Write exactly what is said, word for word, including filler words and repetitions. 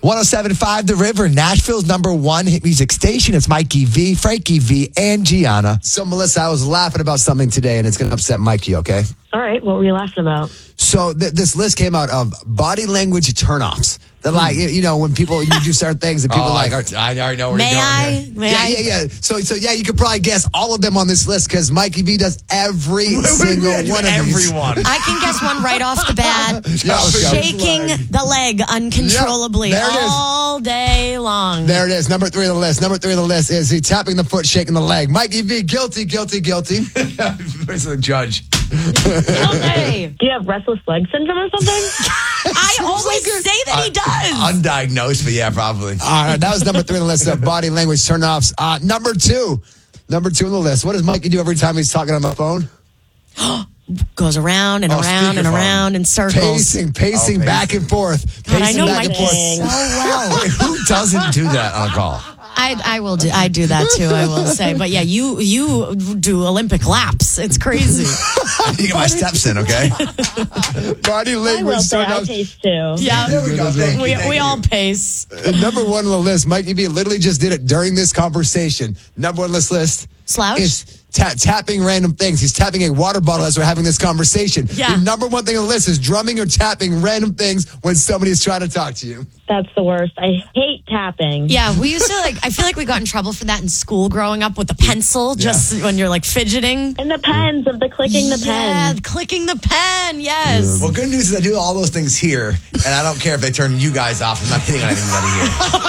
one oh seven point five The River, Nashville's number one hit music station. It's Mikey V, Frankie V, and Gianna. So, Melissa, I was laughing about something today, and it's going to upset Mikey, okay? All right, what were you laughing about? So th- this list came out of body language turnoffs. That like, you know, when people, you do certain things and people oh, like, are, I already know where May you're going I? here. May yeah, I? yeah, yeah. So, so yeah, you could probably guess all of them on this list because Mikey V does every single one of these. Everyone. I can guess one right off the bat. Yeah, let's go. Shaking the leg uncontrollably Yep, there it is. all day long. There it is. Number three on the list. Number three on the list is he tapping the foot, shaking the leg. Mikey V, guilty, guilty, guilty. Where's the judge? Guilty. Do you have restless leg syndrome or something? I always say that he does. Undiagnosed, but yeah, probably. All right, that was number three on the list of body language turnoffs. Uh, number two. Number two on the list. What does Mikey do every time he's talking on the phone? Goes around and Oh, around and speakerphone. around in circles. Pacing, pacing Oh, back pacing. and forth. God, I Pacing know back Mikey and forth. so well. Wait, who doesn't do that on a call? I, I will do. I do that too. I will say, but yeah, you you do Olympic laps. It's crazy. You get my steps in, okay? Body I will language say I turnoffs. taste too. Yeah, There we go. Thank you, we thank we you. all pace. Uh, Number one on the list, Mikey V literally just did it during this conversation. Number one on this list Slouch? is ta- tapping random things. He's tapping a water bottle as we're having this conversation. Yeah. The number one thing on the list is drumming or tapping random things when somebody is trying to talk to you. That's the worst. I hate tapping. Yeah, we used to like. I feel like we got in trouble for that in school growing up with the pencil, just when you're like fidgeting. And the pens of the clicking the Yeah, pen. clicking the pen. Yes. Well, good news is I do all those things here, and I don't care if they turn you guys off. I'm not hitting on anybody here.